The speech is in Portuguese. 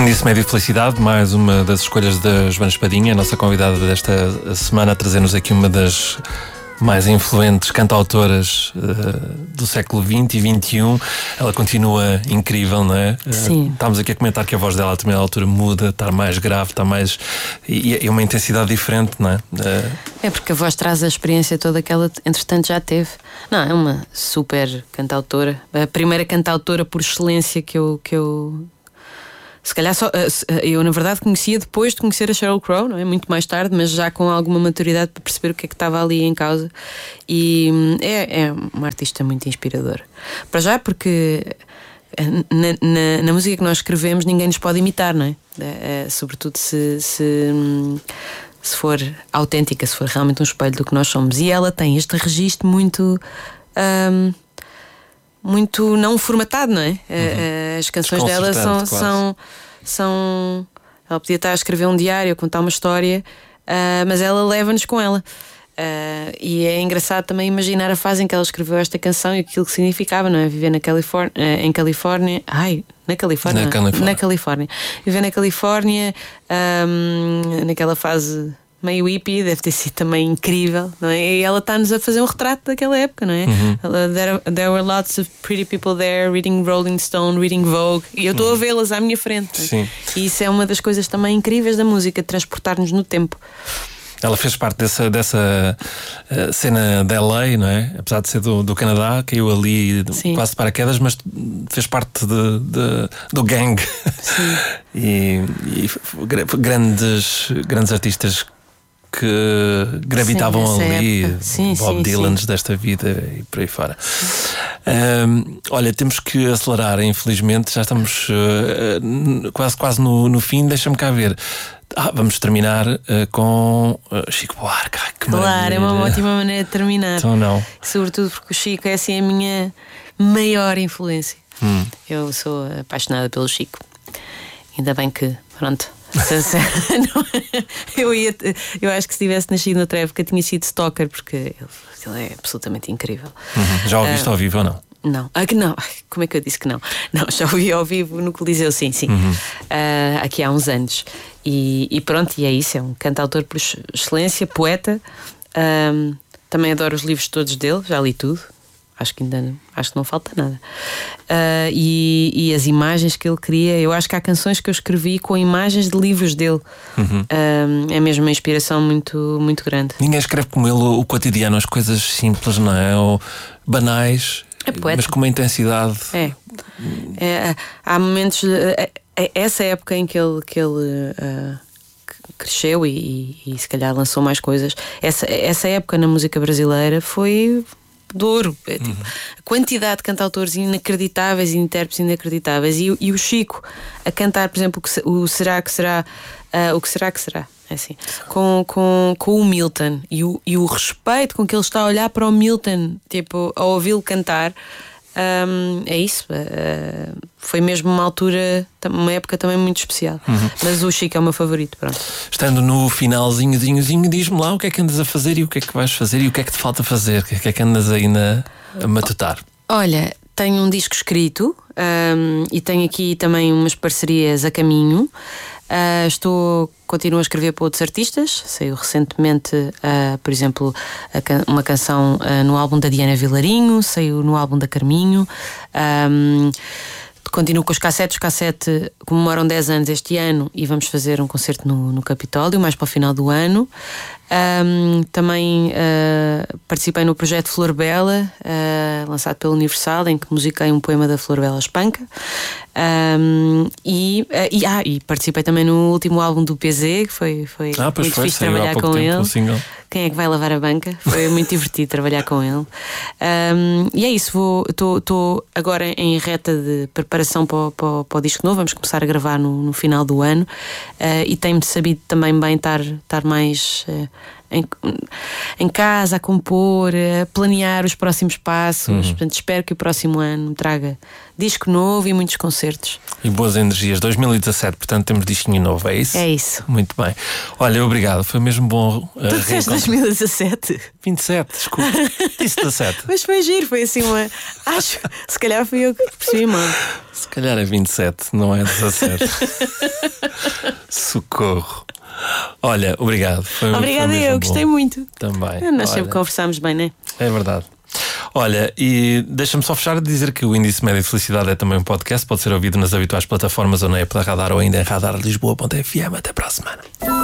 Índice Médio de Felicidade, mais uma das escolhas da Joana Espadinha, a nossa convidada desta semana, a trazer-nos aqui uma das mais influentes cantautoras do século XX e XXI. Ela continua incrível, não é? Sim. Estávamos aqui a comentar que a voz dela a determinada altura muda, está mais grave, está mais... e é uma intensidade diferente, não é? É porque a voz traz a experiência toda que ela, entretanto, já teve. Não, é uma super cantautora. A primeira cantautora por excelência que eu se calhar só eu na verdade conhecia depois de conhecer a Sheryl Crow, não é? Muito mais tarde, mas já com alguma maturidade para perceber o que é que estava ali em causa. E é uma artista muito inspiradora. Para já porque na música que nós escrevemos ninguém nos pode imitar, não é? Sobretudo se for autêntica, se for realmente um espelho do que nós somos. E ela tem este registro muito não formatado, não é? As canções dela são. Ela podia estar a escrever um diário, a contar uma história, mas ela leva-nos com ela. E é engraçado também imaginar a fase em que ela escreveu esta canção e aquilo que significava, não é? Viver na Califórnia, em Califórnia. Na Califórnia. Viver na Califórnia, naquela fase meio hippie, deve ter sido também incrível, não é? E ela está-nos a fazer um retrato daquela época, não é? There were lots of pretty people there reading Rolling Stone, reading Vogue, e eu estou a vê-las à minha frente. Sim. E isso é uma das coisas também incríveis da música, transportar-nos no tempo. Ela fez parte dessa cena de LA, não é? Apesar de ser do Canadá, caiu ali quase de paraquedas, mas fez parte do gang. Sim. e grandes artistas que gravitavam ali, Bob Dylan desta vida e por aí fora. Olha, temos que acelerar, infelizmente, já estamos quase no fim. Deixa-me cá ver. Vamos terminar com Chico Buarque. Que claro, maravilha. é uma ótima maneira de terminar. Então não. Sobretudo porque o Chico é assim a minha maior influência. Eu sou apaixonada pelo Chico. Ainda bem que, pronto. Eu acho que se tivesse nascido noutra época tinha sido stalker, porque ele é absolutamente incrível. Já ouviste ao vivo ou não? Não, não. Como é que eu disse que não? Não, já ouvi ao vivo no Coliseu, sim. Aqui há uns anos. E pronto, e é isso, é um cantautor por excelência, poeta. Também adoro os livros todos dele, já li tudo. Acho que não falta nada. E as imagens que ele cria, eu acho que há canções que eu escrevi com imagens de livros dele. É mesmo uma inspiração muito, muito grande. Ninguém escreve como ele o cotidiano, as coisas simples, não é? Ou banais, mas com uma intensidade. Há momentos. Essa época em que ele cresceu e se calhar lançou mais coisas, essa época na música brasileira foi de ouro. A quantidade de cantautores inacreditáveis e intérpretes inacreditáveis, e o Chico a cantar, por exemplo, o Será que Será, o que será que será, é assim, com o Milton e o respeito com que ele está a olhar para o Milton, tipo, a ouvi-lo cantar. É isso. Foi mesmo uma altura, uma época também muito especial. Mas o Chico é o meu favorito. Pronto. Estando no finalzinho, diz-me lá o que é que andas a fazer e o que é que vais fazer e o que é que te falta fazer, o que é que andas ainda a matutar? Olha, tenho um disco escrito e tenho aqui também umas parcerias a caminho. Continuo a escrever para outros artistas. Saiu recentemente, por exemplo, uma canção no álbum da Diana Vilarinho, saiu no álbum da Carminho. Continuo com os cassetes. Os cassetes comemoram 10 anos este ano e vamos fazer um concerto no Capitólio, mais para o final do ano. Também participei no projeto Flor Bela, lançado pelo Universal, em que musiquei um poema da Flor Bela Espanca. E participei também no último álbum do PZ, que foi muito fixe trabalhar com ele. Quem é que vai lavar a banca? Foi muito divertido trabalhar com ele. E é isso, estou agora em reta de preparação para o disco novo. Vamos começar a gravar no final do ano, e tenho-me sabido também bem estar mais em casa, a compor, a planear os próximos passos. Portanto, espero que o próximo ano traga disco novo e muitos concertos. E boas energias. 2017, portanto temos disquinho novo, é isso? É isso. Muito bem. Olha, obrigado, foi mesmo bom. Tu disseste 2017? 27, desculpa. Disse 17. Mas foi giro, foi assim uma. Acho, se calhar fui eu que percebi mal. Se calhar é 27, não é 17. Socorro. Olha, obrigado. Obrigada, eu gostei muito. Também. Nós sempre conversámos bem, não é? É verdade. Olha, e deixa-me só fechar de dizer que o Índice Médio de Felicidade é também um podcast, pode ser ouvido nas habituais plataformas ou na app da Radar ou ainda em radarlisboa.fm. Até para a semana.